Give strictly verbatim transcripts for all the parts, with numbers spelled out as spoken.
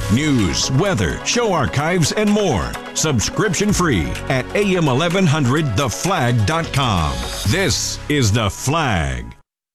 News, weather, show archives, and more. Subscription free at A M eleven hundred the flag dot com. This is The Flag.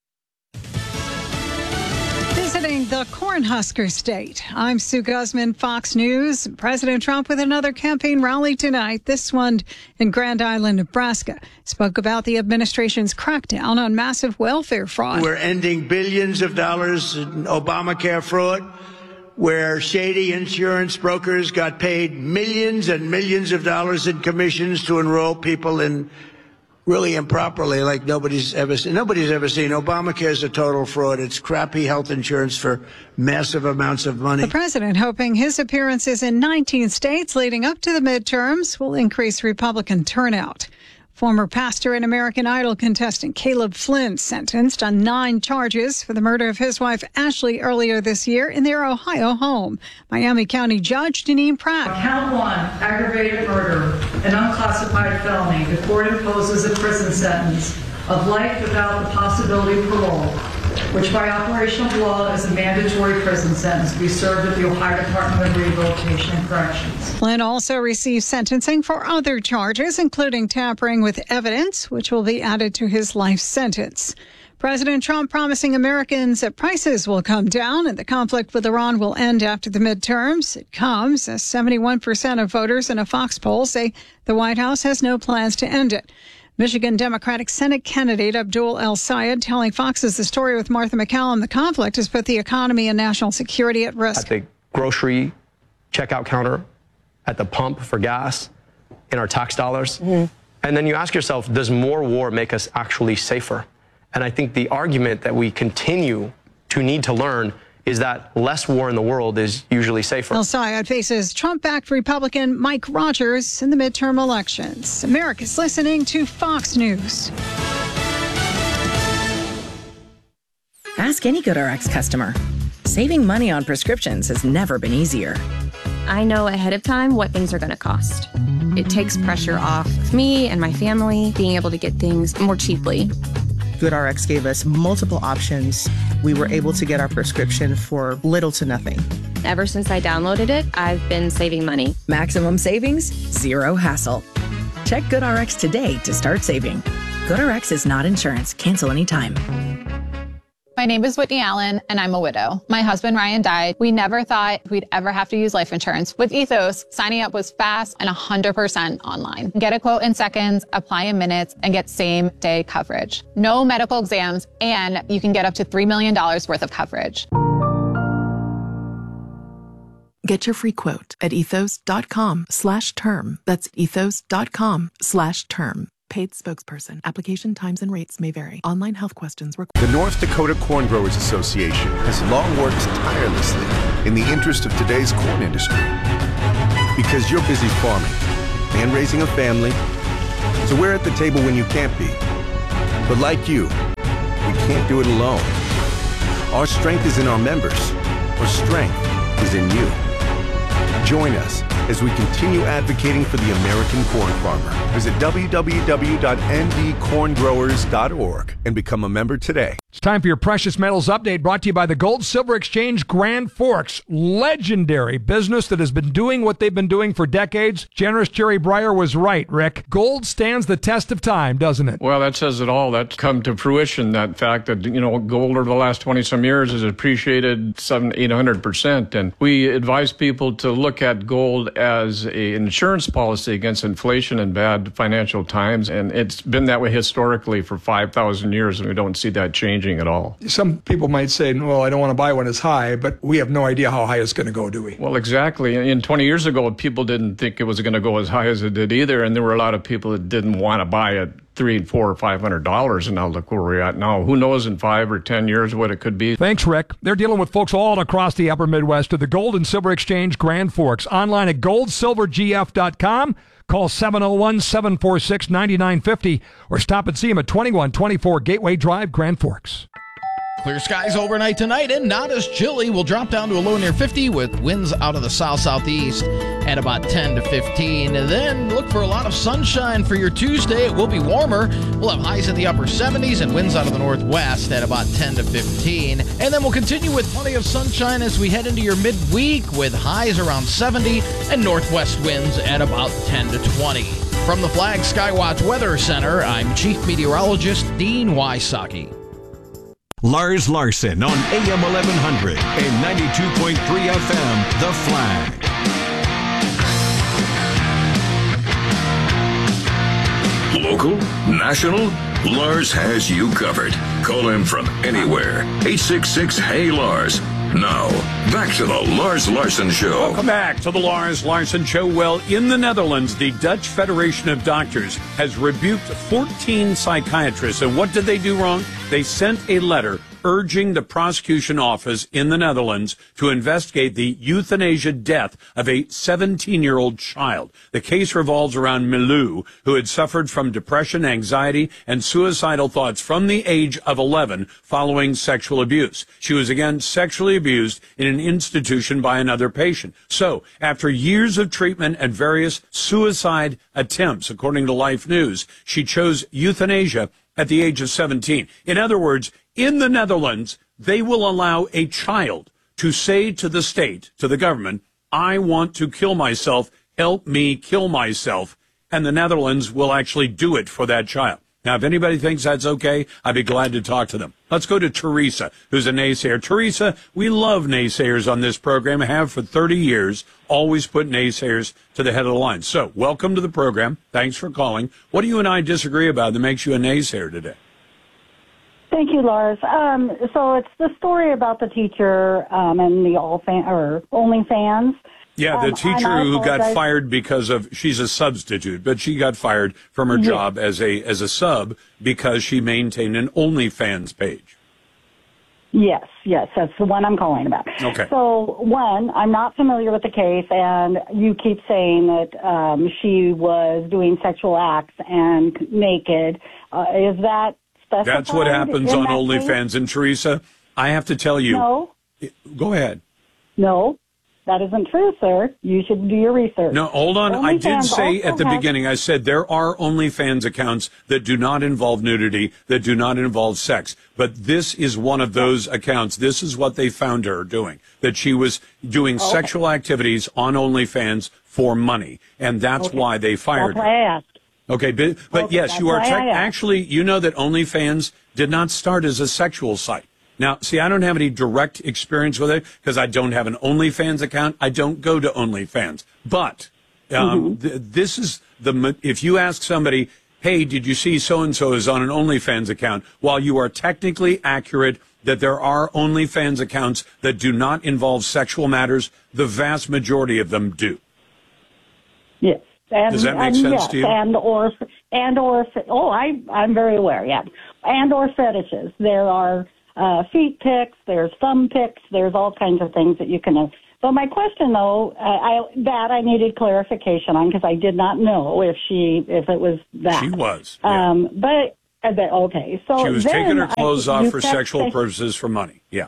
Visiting the Cornhusker State, I'm Sue Guzman, Fox News. President Trump with another campaign rally tonight, this one in Grand Island, Nebraska. Spoke about the administration's crackdown on massive welfare fraud. We're ending billions of dollars in Obamacare fraud, where shady insurance brokers got paid millions and millions of dollars in commissions to enroll people in really improperly, like nobody's ever seen. Nobody's ever seen. Obamacare is a total fraud. It's crappy health insurance for massive amounts of money. The president hoping his appearances in nineteen states leading up to the midterms will increase Republican turnout. Former pastor and American Idol contestant Caleb Flynn sentenced on nine charges for the murder of his wife Ashley earlier this year in their Ohio home. Miami County Judge Deneen Pratt. Count one, aggravated murder, an unclassified felony. The court imposes a prison sentence of life without the possibility of parole, which by operation of law is a mandatory prison sentence to be served at the Ohio Department of Rehabilitation and Corrections. Flynn also received sentencing for other charges, including tampering with evidence, which will be added to his life sentence. President Trump promising Americans that prices will come down and the conflict with Iran will end after the midterms. It comes as seventy-one percent of voters in a Fox poll say the White House has no plans to end it. Michigan Democratic Senate candidate Abdul El-Sayed telling Fox's The Story with Martha McCallum the conflict has put the economy and national security at risk. At the grocery checkout counter, at the pump for gas, in our tax dollars. Mm-hmm. And then you ask yourself, does more war make us actually safer? And I think the argument that we continue to need to learn is that less war in the world is usually safer. El-Sayed faces Trump-backed Republican Mike Rogers in the midterm elections. America's listening to Fox News. Ask any GoodRx customer. Saving money on prescriptions has never been easier. I know ahead of time what things are going to cost. It takes pressure off me and my family being able to get things more cheaply. GoodRx gave us multiple options. We were able to get our prescription for little to nothing. Ever since I downloaded it, I've been saving money. Maximum savings, zero hassle. Check GoodRx today to start saving. GoodRx is not insurance. Cancel anytime. My name is Whitney Allen, and I'm a widow. My husband, Ryan, died. We never thought we'd ever have to use life insurance. With Ethos, signing up was fast and one hundred percent online. Get a quote in seconds, apply in minutes, and get same-day coverage. No medical exams, and you can get up to three million dollars worth of coverage. Get your free quote at ethos.com slash term. That's ethos.com slash term. Paid spokesperson. Application times and rates may vary. Online health questions required. The North Dakota Corn Growers Association has long worked tirelessly in the interest of today's corn industry. Because you're busy farming and raising a family, so we're at the table when you can't be. But like you, we can't do it alone. Our strength is in our members. Our strength is in you. Join us as we continue advocating for the American corn farmer. Visit w w w dot n d corn growers dot org and become a member today. It's time for your Precious Metals Update, brought to you by the Gold Silver Exchange Grand Forks. Legendary business that has been doing what they've been doing for decades. Generous Jerry Breyer was right, Rick. Gold stands the test of time, doesn't it? Well, that says it all. That's come to fruition, that fact that, you know, gold over the last twenty-some years has appreciated seven, eight hundred percent. And we advise people to look at gold as an insurance policy against inflation and bad financial times. And it's been that way historically for five thousand years, and we don't see that changing at all. Some people might say, well, I don't want to buy when it's high, but we have no idea how high it's going to go, do we? Well, exactly. And twenty years ago, people didn't think it was going to go as high as it did either. And there were a lot of people that didn't want to buy it three and four or five hundred dollars. And now look where we're at now. Who knows in five or ten years what it could be. Thanks, Rick. They're dealing with folks all across the upper Midwest at the Gold and Silver Exchange Grand Forks. Online at gold silver g f dot com. Call seven oh one, seven four six, nine nine five oh or stop and see him at twenty-one twenty-four Gateway Drive, Grand Forks. Clear skies overnight tonight and not as chilly. We'll drop down to a low near fifty with winds out of the south-southeast at about ten to fifteen. And then look for a lot of sunshine for your Tuesday. It will be warmer. We'll have highs in the upper seventies and winds out of the northwest at about ten to fifteen. And then we'll continue with plenty of sunshine as we head into your midweek with highs around seventy and northwest winds at about ten to twenty. From the Flag Skywatch Weather Center, I'm Chief Meteorologist Dean Wysocki. Lars Larson on A M eleven hundred and ninety-two point three F M, The Flag. Local, national, Lars has you covered. Call him from anywhere. eight six six, hey Lars. Now, back to the Lars Larson Show. Welcome back to the Lars Larson Show. Well, in the Netherlands, the Dutch Federation of Doctors has rebuked fourteen psychiatrists. And what did they do wrong? They sent a letter urging the prosecution office in the Netherlands to investigate the euthanasia death of a seventeen-year-old child. The case revolves around Milou, who had suffered from depression, anxiety, and suicidal thoughts from the age of eleven following sexual abuse. She was again sexually abused in an institution by another patient. So, after years of treatment and various suicide attempts, according to Life News, she chose euthanasia at the age of seventeen. In other words, in the Netherlands, they will allow a child to say to the state, to the government, I want to kill myself, help me kill myself, and the Netherlands will actually do it for that child. Now, if anybody thinks that's okay, I'd be glad to talk to them. Let's go to Teresa, who's a naysayer. Teresa, we love naysayers on this program, have for thirty years, always put naysayers to the head of the line. So, welcome to the program. Thanks for calling. What do you and I disagree about that makes you a naysayer today? Thank you, Lars. Um, so it's the story about the teacher um, and the all fan or OnlyFans. Yeah, the um, teacher who got fired because of, she's a substitute, but she got fired from her yes. job as a as a sub because she maintained an OnlyFans page. Yes, yes, that's the one I'm calling about. Okay. So, one, I'm not familiar with the case, and you keep saying that um, she was doing sexual acts and naked. Uh, is that specified? That's what happens on OnlyFans. Case? And Teresa, I have to tell you. No. Go ahead. No. That isn't true, sir. You should do your research. No, hold on. I did say at the has... beginning, I said there are OnlyFans accounts that do not involve nudity, that do not involve sex. But this is one of those accounts. This is what they found her doing, that she was doing okay. sexual activities on OnlyFans for money. And that's okay. why they fired that's her. Why I asked. Okay, but, but okay, yes, you are te- actually, you know that OnlyFans did not start as a sexual site. Now, see, I don't have any direct experience with it because I don't have an OnlyFans account. I don't go to OnlyFans. But um, mm-hmm. th- this is the, if you ask somebody, hey, did you see so-and-so is on an OnlyFans account? While you are technically accurate that there are OnlyFans accounts that do not involve sexual matters, the vast majority of them do. Yes. And, Does that make and sense yes, to you? And or, and or, oh, I, I'm very aware, yeah. And or fetishes. There are uh, feet pics, there's thumb pics, there's all kinds of things that you can have. So my question, though, uh, I, that I needed clarification on because I did not know if she, if it was that. She was. Yeah. Um, but, uh, but, okay. So she was then taking her clothes I, off for kept, sexual purposes for money. Yeah.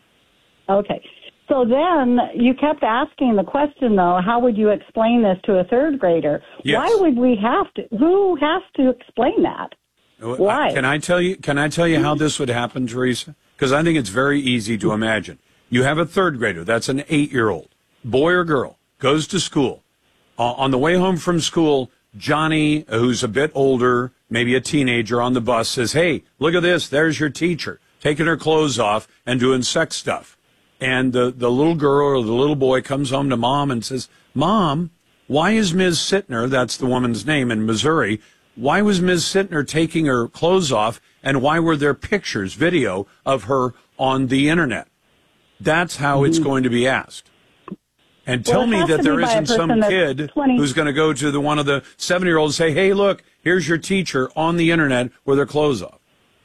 Okay. So then you kept asking the question, though, how would you explain this to a third grader? Yes. Why would we have to? Who has to explain that? Why? Can I tell you? Can I tell you how this would happen, Teresa? Because I think it's very easy to imagine. You have a third grader. That's an eight-year-old, boy or girl, goes to school. Uh, on the way home from school, Johnny, who's a bit older, maybe a teenager on the bus, says, "Hey, look at this. There's your teacher taking her clothes off and doing sex stuff." And the, the little girl or the little boy comes home to mom and says, "Mom, why is Miz Sittner," that's the woman's name in Missouri, "why was Miz Sittner taking her clothes off, and why were there pictures, video of her on the Internet?" That's how it's going to be asked. And tell well, me that there isn't some kid twenty who's going to go to the one of the seven-year-olds and say, "Hey, look, here's your teacher on the Internet with her clothes off."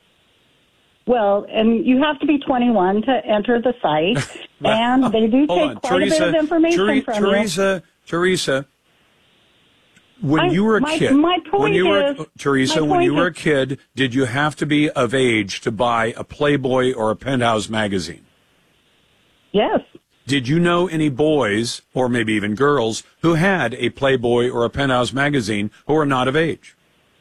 Well, and you have to be twenty-one to enter the site, and they do take quite Teresa, a bit of information Teresa, from Teresa, you. Teresa, when I, you were a my, kid, my point when you were, is, Teresa, my when you point were a is- kid, did you have to be of age to buy a Playboy or a Penthouse magazine? Yes. Did you know any boys, or maybe even girls, who had a Playboy or a Penthouse magazine who were not of age?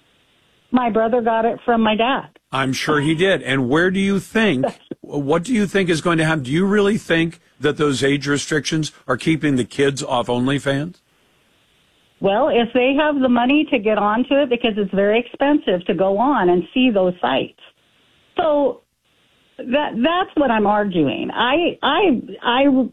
My brother got it from my dad. I'm sure he did. And where do you think, what do you think is going to happen? Do you really think that those age restrictions are keeping the kids off OnlyFans? Well, if they have the money to get onto it, because it's very expensive to go on and see those sites. So that that's what I'm arguing. I I I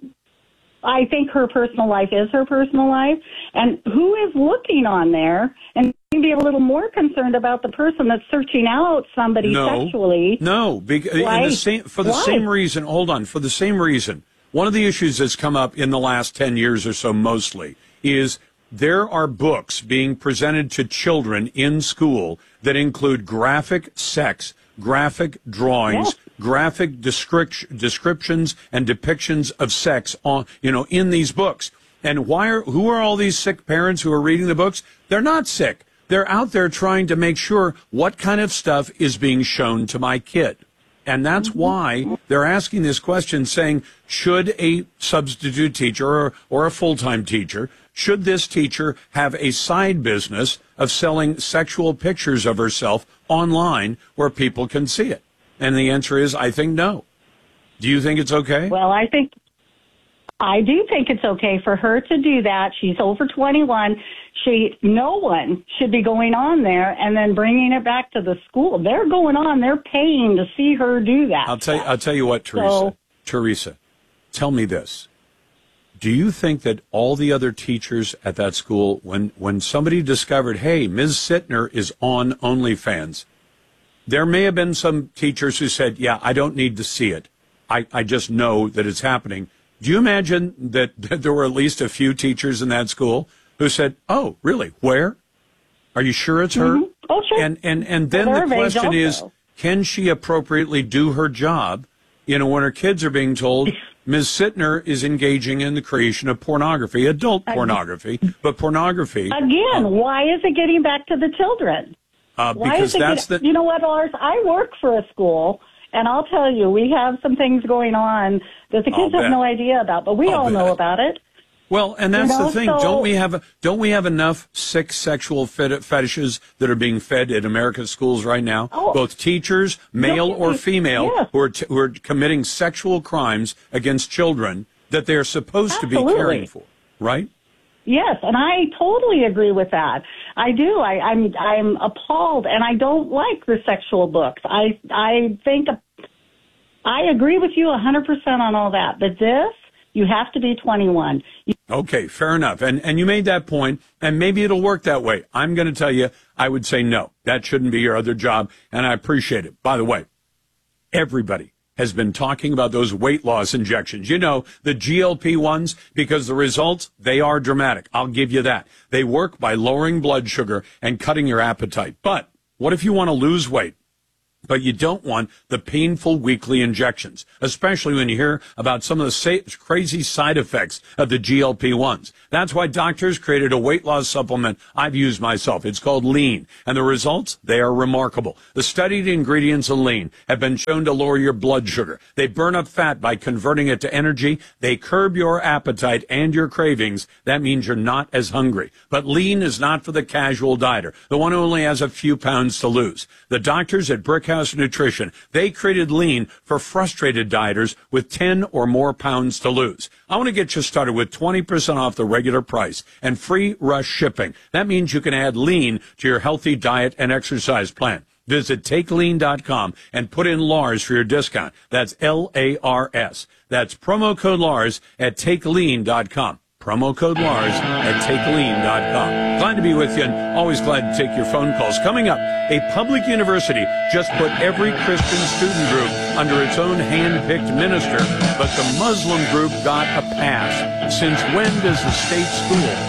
I think her personal life is her personal life, and who is looking on there and be a little more concerned about the person that's searching out somebody No, sexually. no, because in Why? the same, for the Why? same reason. Hold on, for the same reason. One of the issues that's come up in the last ten years or so, mostly, is there are books being presented to children in school that include graphic sex, graphic drawings, Yes. graphic descrip- descriptions and depictions of sex on, you know, in these books. And why are, who are all these sick parents who are reading the books? They're not sick. They're out there trying to make sure what kind of stuff is being shown to my kid. And that's why they're asking this question, saying, should a substitute teacher or, or a full-time teacher, should this teacher have a side business of selling sexual pictures of herself online where people can see it? And the answer is, I think no. Do you think it's okay? Well, I think I do think it's okay for her to do that. She's over twenty-one. She, no one should be going on there and then bringing it back to the school. They're going on. They're paying to see her do that. I'll tell you, I'll tell you what, Teresa. So- Teresa, tell me this. Do you think that all the other teachers at that school, when, when somebody discovered, hey, Miz Sittner is on OnlyFans, there may have been some teachers who said, yeah, I don't need to see it. I, I just know that it's happening. Do you imagine that, that there were at least a few teachers in that school who said, oh, really? Where? Are you sure it's her? Mhm. Oh, sure. And, and, and then Well, the they're of age question is, also. can she appropriately do her job, you know, when her kids are being told Miz Sittner is engaging in the creation of pornography, adult pornography, but pornography. Again, why is it getting back to the children? Uh, Why because is it that's get- the. You know what, Lars? I work for a school, and I'll tell you, we have some things going on that the I'll kids have bet. no idea about, but we I'll all know bet. about it. Well, and that's You know, the thing. so- don't we have don't we have enough sick sexual fet- fetishes that are being fed at America's schools right now? Oh. Both teachers, male No, or it- female, yes. who are t- who are committing sexual crimes against children that they are supposed to be Absolutely. caring for, right? Yes, and I totally agree with that. I do. I, I'm I'm appalled, and I don't like the sexual books. I I think I agree with you one hundred percent on all that. But this, you have to be twenty-one. You- Okay, fair enough. And and you made that point, and maybe it'll work that way. I'm going to tell you, I would say no. That shouldn't be your other job, and I appreciate it. By the way, everybody has been talking about those weight loss injections. You know, the G L P ones, because the results, they are dramatic. I'll give you that. They work by lowering blood sugar and cutting your appetite. But what if you want to lose weight? But you don't want the painful weekly injections, especially when you hear about some of the sa- crazy side effects of the G L P ones. That's why doctors created a weight loss supplement I've used myself. It's called Lean, and the results, they are remarkable. The studied ingredients of Lean have been shown to lower your blood sugar. They burn up fat by converting it to energy. They curb your appetite and your cravings. That means you're not as hungry. But Lean is not for the casual dieter, the one who only has a few pounds to lose. The doctors at Brickhouse Nutrition, they created Lean for frustrated dieters with ten or more pounds to lose. I want to get you started with twenty percent off the regular price and free rush shipping. That means you can add Lean to your healthy diet and exercise plan. Visit take lean dot com and put in Lars for your discount. That's L A R S. That's promo code Lars at take lean dot com. Promo code Lars at take lean dot com. Glad to be with you and always glad to take your phone calls. Coming up, a public university just put every Christian student group under its own hand-picked minister, but the Muslim group got a pass. Since when does the state school